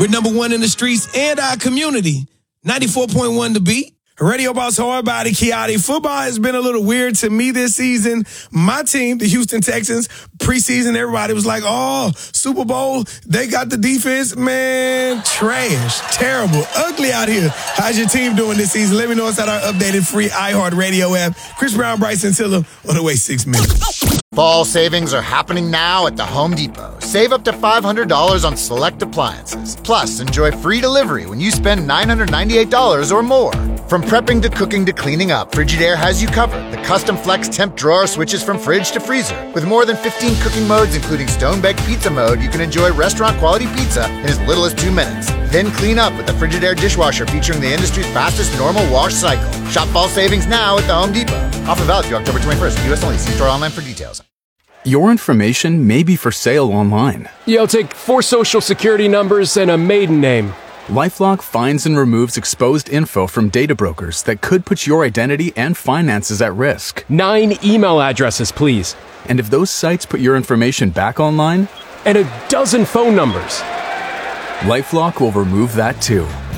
We're #1 in the streets and our community. 94.1 The Beat. Radio Boss Hardbody Kiati. Football has been a little weird to me this season. My team, the Houston Texans, preseason, everybody was like, oh, Super Bowl, they got the defense. Man, trash, terrible, ugly out here. How's your team doing this season? Let me know inside our updated free iHeartRadio app. Chris Brown, Bryson Tiller on the way 6 minutes. Fall savings are happening now at the Home Depot. Save up to $500 on select appliances. Plus, enjoy free delivery when you spend $998 or more. From prepping to cooking to cleaning up, Frigidaire has you covered. The custom flex temp drawer switches from fridge to freezer. With more than 15 cooking modes, including stone-baked pizza mode, you can enjoy restaurant-quality pizza in as little as 2 minutes. Then clean up with the Frigidaire dishwasher featuring the industry's fastest normal wash cycle. Shop fall savings now at the Home Depot. Offer valid through October 21st. U.S. only. See store online for details. Your information may be for sale online. Yeah, I'll take 4 social security numbers and a maiden name. LifeLock finds and removes exposed info from data brokers that could put your identity and finances at risk. 9 email addresses, please. And if those sites put your information back online? And a dozen phone numbers. LifeLock will remove that too.